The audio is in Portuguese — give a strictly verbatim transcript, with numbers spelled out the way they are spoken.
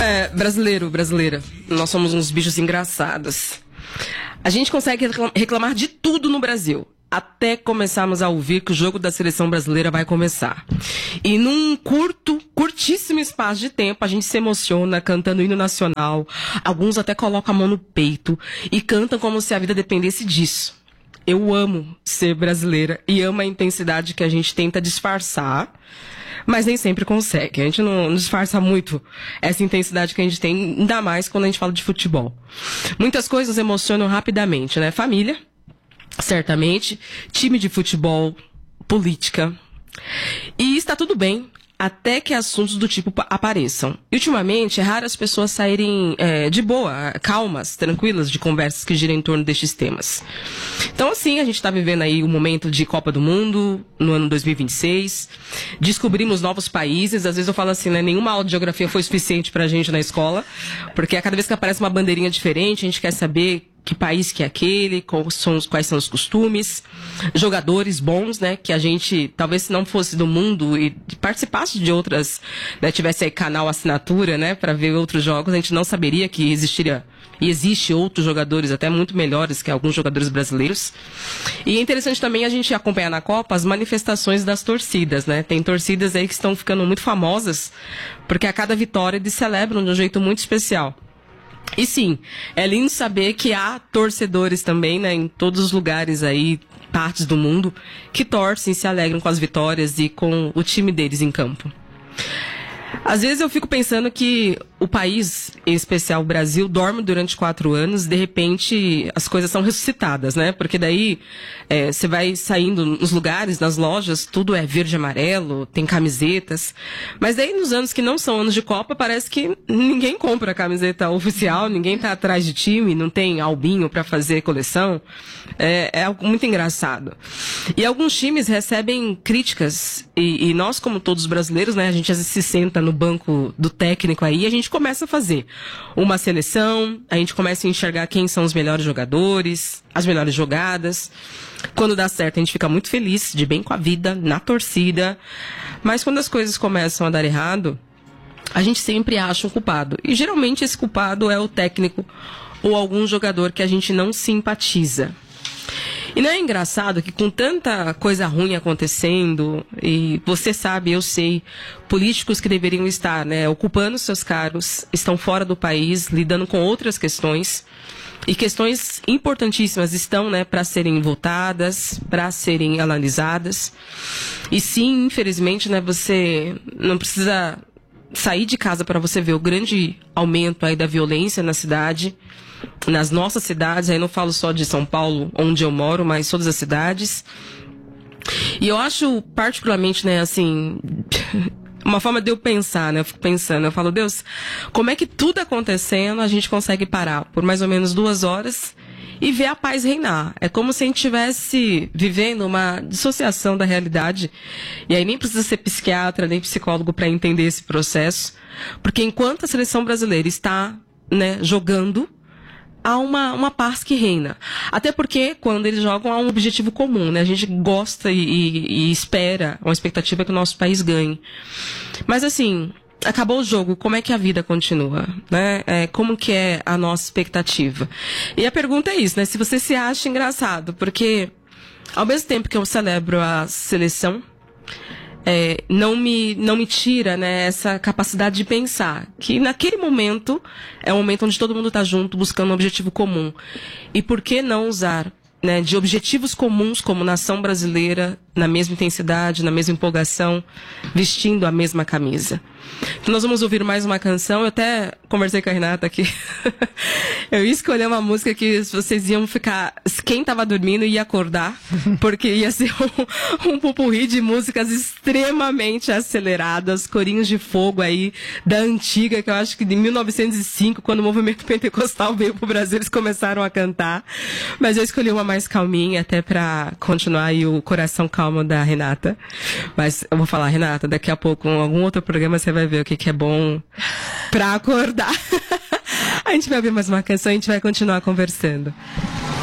É, brasileiro, brasileira, nós somos uns bichos engraçados. A gente consegue reclamar de tudo no Brasil, até começarmos a ouvir que o jogo da seleção brasileira vai começar. E num curto, curtíssimo espaço de tempo, a gente se emociona cantando o hino nacional. Alguns até colocam a mão no peito e cantam como se a vida dependesse disso. Eu amo ser brasileira e amo a intensidade que a gente tenta disfarçar, mas nem sempre consegue. A gente não disfarça muito essa intensidade que a gente tem, ainda mais quando a gente fala de futebol. Muitas coisas emocionam rapidamente, né? Família, certamente, time de futebol, política. E está tudo bem, até que assuntos do tipo apareçam. E, ultimamente, é raro as pessoas saírem é, de boa, calmas, tranquilas, de conversas que giram em torno destes temas. Então, assim, a gente está vivendo aí um momento de Copa do Mundo, no ano dois mil e vinte e seis. Descobrimos novos países. Às vezes eu falo assim, né, nenhuma aula de geografia foi suficiente pra gente na escola, porque a cada vez que aparece uma bandeirinha diferente, a gente quer saber que país que é aquele, quais são, quais são os costumes, jogadores bons, né, que a gente, talvez se não fosse do mundo e participasse de outras, né, tivesse aí canal assinatura, né, para ver outros jogos, a gente não saberia que existiria, e existe outros jogadores até muito melhores que alguns jogadores brasileiros. E é interessante também a gente acompanhar na Copa as manifestações das torcidas, né, tem torcidas aí que estão ficando muito famosas, porque a cada vitória eles celebram de um jeito muito especial. E sim, é lindo saber que há torcedores também, né, em todos os lugares aí, partes do mundo, que torcem e se alegram com as vitórias e com o time deles em campo. Às vezes eu fico pensando que o país, em especial o Brasil, dorme durante quatro anos, de repente as coisas são ressuscitadas, né? Porque daí é, você vai saindo nos lugares, nas lojas, tudo é verde e amarelo, tem camisetas. Mas daí nos anos que não são anos de Copa, parece que ninguém compra a camiseta oficial, ninguém tá atrás de time, não tem albinho para fazer coleção. É, é algo muito engraçado. E alguns times recebem críticas, e, e nós, como todos os brasileiros, né, a gente às vezes se senta no banco do técnico aí, a gente começa a fazer uma seleção, a gente começa a enxergar quem são os melhores jogadores, as melhores jogadas. Quando dá certo, a gente fica muito feliz, de bem com a vida, na torcida. Mas quando as coisas começam a dar errado, a gente sempre acha um culpado. E geralmente esse culpado é o técnico ou algum jogador que a gente não simpatiza. E não é engraçado que com tanta coisa ruim acontecendo, e você sabe, eu sei, políticos que deveriam estar, né, ocupando seus cargos, estão fora do país, lidando com outras questões, e questões importantíssimas estão, né, para serem votadas, para serem analisadas. E sim, infelizmente, né, você não precisa sair de casa para você ver o grande aumento aí da violência na cidade, nas nossas cidades. Aí não falo só de São Paulo, onde eu moro, mas todas as cidades. E eu acho particularmente, né, assim, uma forma de eu pensar, né, eu fico pensando, eu falo, Deus, como é que tudo acontecendo a gente consegue parar por mais ou menos duas horas e ver a paz reinar? É como se a gente estivesse vivendo uma dissociação da realidade. E aí nem precisa ser psiquiatra, nem psicólogo para entender esse processo. Porque enquanto a seleção brasileira está, né, jogando, há uma, uma paz que reina. Até porque, quando eles jogam, há um objetivo comum, né? A gente gosta e, e, e espera, uma expectativa que o nosso país ganhe. Mas, assim, acabou o jogo, como é que a vida continua, né? É, como que é a nossa expectativa? E a pergunta é isso, né? Se você se acha engraçado, porque ao mesmo tempo que eu celebro a seleção, é, não me, não me tira, né, essa capacidade de pensar que naquele momento é um momento onde todo mundo está junto, buscando um objetivo comum. E por que não usar, né, de objetivos comuns como nação brasileira, na mesma intensidade, na mesma empolgação, vestindo a mesma camisa? Então nós vamos ouvir mais uma canção. Eu até conversei com a Renata aqui. Eu ia escolher uma música que vocês iam ficar... Quem estava dormindo ia acordar, porque ia ser um, um pupurri de músicas extremamente aceleradas, corinhos de fogo aí, da antiga, que eu acho que de mil novecentos e cinco, quando o movimento pentecostal veio pro Brasil, eles começaram a cantar. Mas eu escolhi uma mais calminha, até para continuar aí o coração calmo da Renata. Mas eu vou falar, Renata, daqui a pouco, em algum outro programa, você vai ver o que, que é bom pra acordar. A gente vai ouvir mais uma canção e a gente vai continuar conversando.